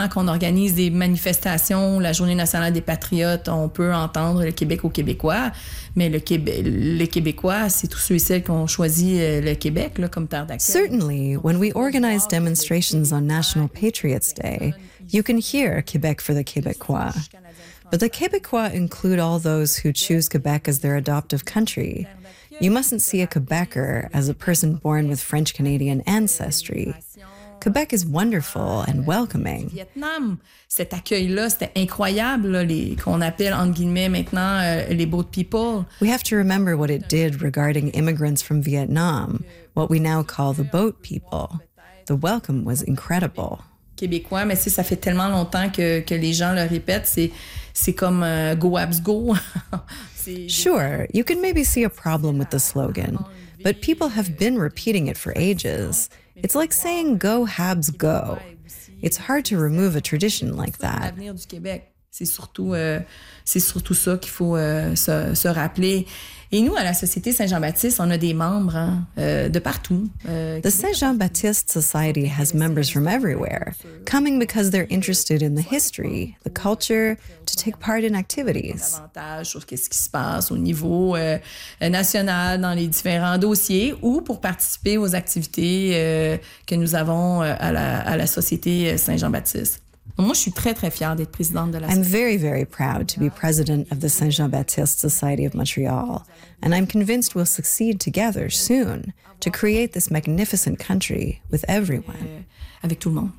moment qu'on organise des manifestations, la Journée nationale des patriotes, on peut entendre le Québec aux Québécois, mais les Québécois, c'est tous ceux et celles qui ont choisi le Québec là, comme terre d'accueil. Certainly, when we organize demonstrations on National Patriots Day, you can hear Québec for the Québécois. But the Québécois include all those who choose Quebec as their adoptive country. You mustn't see a Quebecer as a person born with French-Canadian ancestry. Quebec is wonderful and welcoming. Vietnam, cet accueil-là, c'était incroyable, là, qu'on appelle, entre guillemets, maintenant les boat people. We have to remember what it did regarding immigrants from Vietnam, what we now call the boat people. The welcome was incredible. Québécois, mais ça fait tellement longtemps que les gens le répètent, c'est comme Go Habs Go. Sure, you can maybe see a problem with the slogan, but people have been repeating it for ages. It's like saying Go Habs Go. It's hard to remove a tradition like that. L'avenir du Québec, c'est surtout ça qu'il faut se rappeler. Et nous, à la Société Saint-Jean-Baptiste, on a des membres de partout. The Saint Jean-Baptiste Society has members from everywhere, coming because they're interested in the history, the culture, to take part in activities. Davantage sur qu'est-ce qui se passe au niveau national dans les différents dossiers ou pour participer aux activités que nous avons à la Société Saint-Jean-Baptiste. Moi, je suis très, très fière d'être présidente de la I'm very, very proud to be president of the Saint Jean-Baptiste Society of Montreal, and I'm convinced we'll succeed together soon to create this magnificent country with everyone. Avec tout le monde.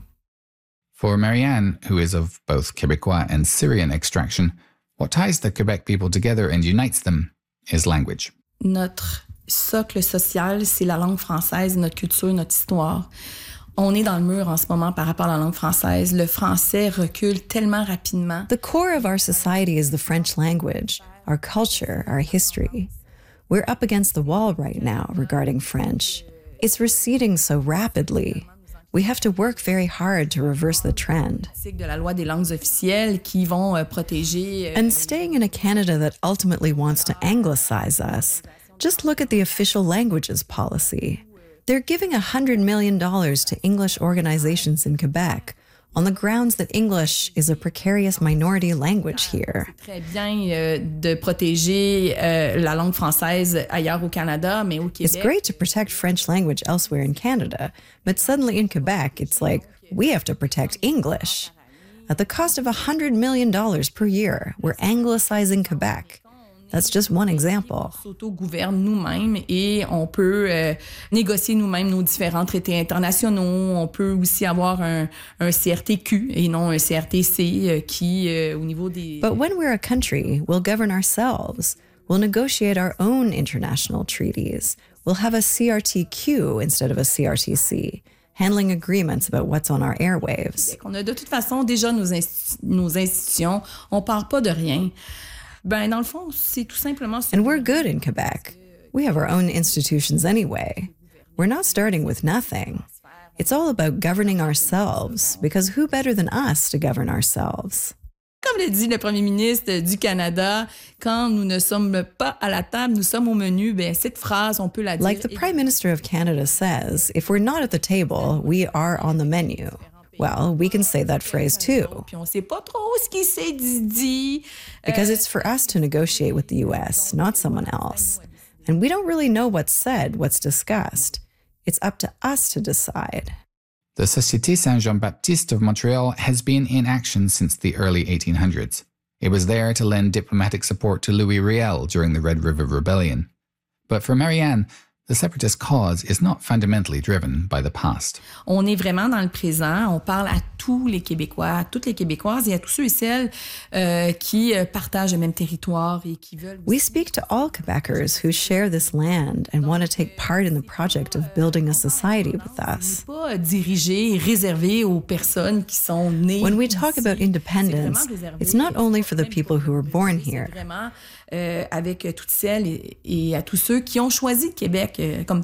For Marianne, who is of both Quebecois and Syrian extraction, what ties the Quebec people together and unites them is language. Notre socle social, c'est la langue française, notre culture, notre histoire. On est dans le mur en ce moment par rapport à la langue française. Le français recule tellement rapidement. The core of our society is the French language, our culture, our history. We're up against the wall right now regarding French. It's receding so rapidly. We have to work very hard to reverse the trend. De la loi des langues officielles qui vont protéger. And staying in a Canada that ultimately wants to anglicize us, just look at the official languages policy. They're giving $100 million to English organizations in Quebec on the grounds that English is a precarious minority language here. C'est très bien de protéger la langue française ailleurs au Canada, mais au Québec. It's great to protect French language elsewhere in Canada, but suddenly in Quebec, it's like, we have to protect English. At the cost of $100 million per year, we're anglicizing Quebec. That's just one example. On s'auto-gouverne nous-mêmes et on peut négocier nous-mêmes nos différents traités internationaux. On peut aussi avoir un CRTQ et non un CRTC qui, au niveau des... But when we're a country, we'll govern ourselves. We'll negotiate our own international treaties. We'll have a CRTQ instead of a CRTC, handling agreements about what's on our airwaves. On a de toute façon déjà nos institutions. On part pas de rien. Ben, dans le fond, c'est tout simplement... And we're good in Quebec. We have our own institutions anyway. We're not starting with nothing. It's all about governing ourselves, because who better than us to govern ourselves? Comme le dit le premier ministre du Canada, quand nous ne sommes pas à la table, nous sommes au menu, ben, cette phrase, on peut la dire... Like the Prime Minister of Canada says, if we're not at the table, we are on the menu. Well, we can say that phrase too. Puis on sait pas trop ce qui s'est dit. Because it's for us to negotiate with the US, not someone else. And we don't really know what's said, what's discussed. It's up to us to decide. The Société Saint-Jean-Baptiste of Montreal has been in action since the early 1800s. It was there to lend diplomatic support to Louis Riel during the Red River Rebellion. But for Marianne, the separatist cause is not fundamentally driven by the past. On est vraiment dans le présent. On parle à tous les Québécois, à toutes les Québécoises et à tous ceux et celles qui partagent le même territoire et qui veulent... We speak to all Quebecers who share this land and want to take part in the project of building a society with us. Pas dirigé et réservé aux personnes qui sont nées... When we talk about independence, it's not only for the people who were born here. Vraiment avec toutes celles et à tous ceux qui ont choisi le Québec comme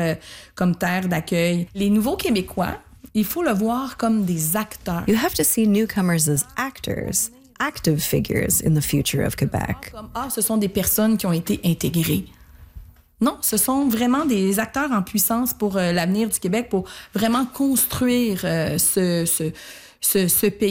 terre d'accueil. Les nouveaux Québécois, il faut le voir comme des acteurs. You have to see newcomers as actors, active figures in the future of Quebec. Ce sont des personnes qui ont été intégrées. Non, ce sont vraiment des acteurs en puissance pour l'avenir du Québec, pour vraiment construire ce pays.